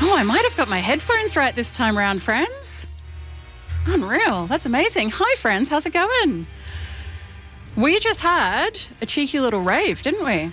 Oh, I might have got my headphones right this time around, friends. Unreal. That's amazing. Hi, friends. How's it going? We just had a cheeky little rave, didn't we?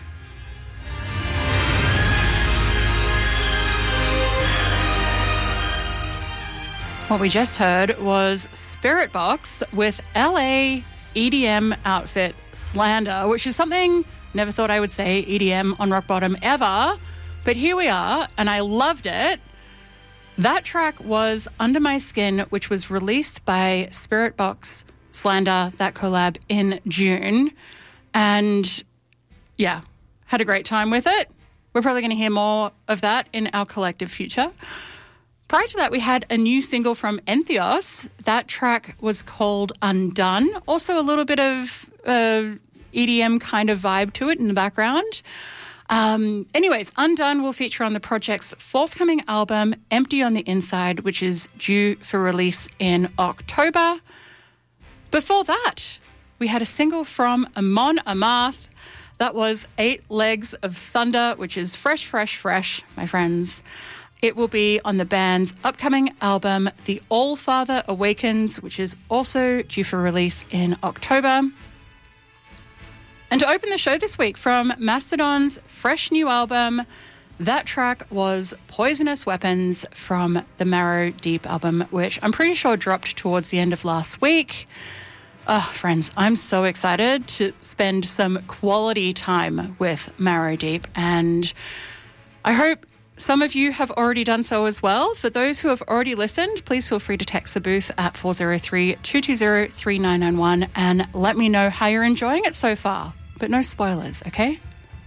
What we just heard was Spirit Box with LA EDM outfit Slander, which is something never thought I would say EDM on Rock Bottom ever. But here we are, and I loved it. That track was Under My Skin, which was released by Spirit Box Slander, that collab, in June. And yeah, had a great time with it. We're probably going to hear more of that in our collective future. Prior to that, we had a new single from Entheos. That track was called Undone. Also a little bit of EDM kind of vibe to it in the background. Anyways, Undone will feature on the project's forthcoming album, Empty on the Inside, which is due for release in October. Before that, we had a single from Amon Amarth. That was 8 Legs of Thunder, which is fresh, my friends. It will be on the band's upcoming album, The All-Father Awakens, which is also due for release in October. And to open the show this week, from Mastodon's fresh new album, that track was Poisonous Weapons from the Marrow Deep album, which I'm pretty sure dropped towards the end of last week. Oh, friends, I'm so excited to spend some quality time with Marrow Deep, and I hope some of you have already done so as well. For those who have already listened, please feel free to text the booth at 403-220-3991 and let me know how you're enjoying it so far. But no spoilers, okay?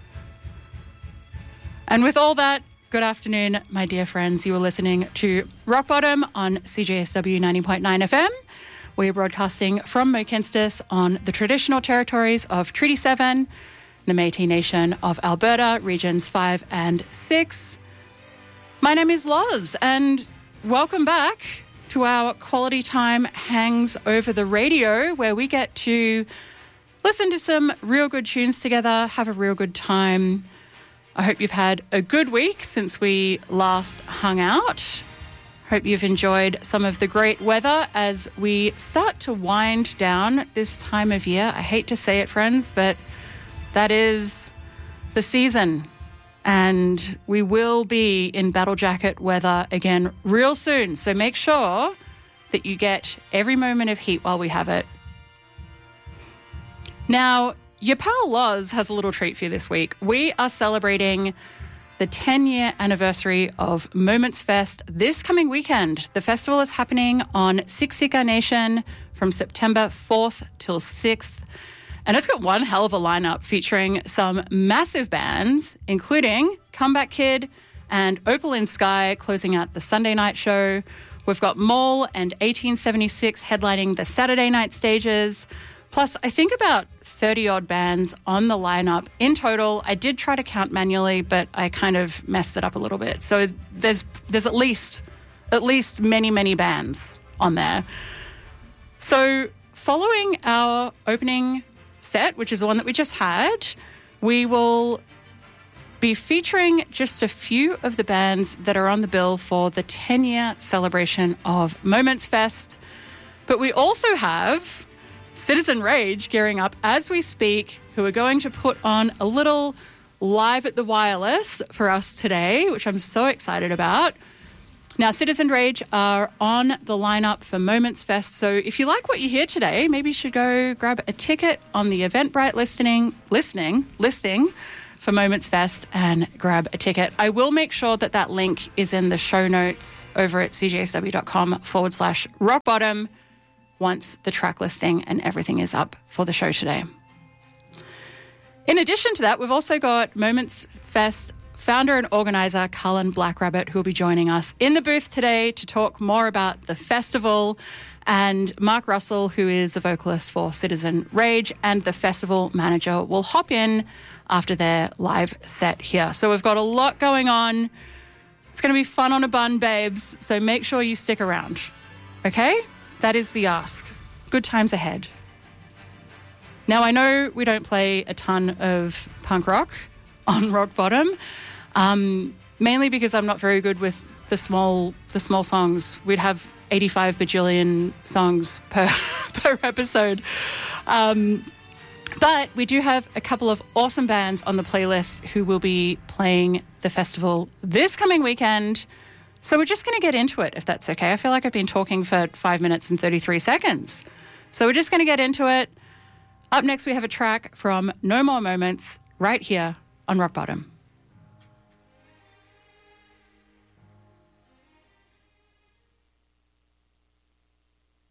And with all that, good afternoon, my dear friends. You are listening to Rock Bottom on CJSW 90.9 FM. We are broadcasting from Mohkinstsis on the traditional territories of Treaty 7, the Métis Nation of Alberta, Regions 5 and 6. My name is Loz, and welcome back to our Quality Time Hangs Over the Radio, where we get to listen to some real good tunes together, have a real good time. I hope you've had a good week since we last hung out. Hope you've enjoyed some of the great weather as we start to wind down this time of year. I hate to say it, friends, but that is the season. And we will be in battle jacket weather again real soon. So make sure that you get every moment of heat while we have it. Now, your pal Loz has a little treat for you this week. We are celebrating the 10-year anniversary of Moments Fest this coming weekend. The festival is happening on Siksika Nation from September 4th till 6th. And it's got one hell of a lineup featuring some massive bands, including Comeback Kid and Opal in Sky closing out the Sunday night show. We've got Mole and 1876 headlining the Saturday night stages. Plus, I think about 30-odd bands on the lineup in total. I did try to count manually, but I kind of messed it up a little bit. So there's at least many bands on there. So following our opening set, which is the one that we just had, we will be featuring just a few of the bands that are on the bill for the 10-year celebration of Moments Fest. But we also have Citizen Rage gearing up as we speak, who are going to put on a little live at the Wireless for us today, which I'm so excited about. Now, Citizen Rage are on the lineup for Moments Fest, so if you like what you hear today, maybe you should go grab a ticket on the Eventbrite listing for Moments Fest and grab a ticket. I will make sure that link is in the show notes over at cjsw.com/rockbottom once the track listing and everything is up for the show today. In addition to that, we've also got Moments Fest founder and organizer Cullen Blackrabbit, who will be joining us in the booth today to talk more about the festival, and Mark Russell, who is the vocalist for Citizen Rage and the festival manager, will hop in after their live set here. So we've got a lot going on. It's going to be fun on a bun, babes, so make sure you stick around, okay? That is the ask. Good times ahead. Now, I know we don't play a ton of punk rock on Rock Bottom, mainly because I'm not very good with the small songs. We'd have 85 bajillion songs per episode. But we do have a couple of awesome bands on the playlist who will be playing the festival this coming weekend. So we're just going to get into it, if that's okay. I feel like I've been talking for 5 minutes and 33 seconds. So we're just going to get into it. Up next, we have a track from No More Moments right here on Rock Bottom.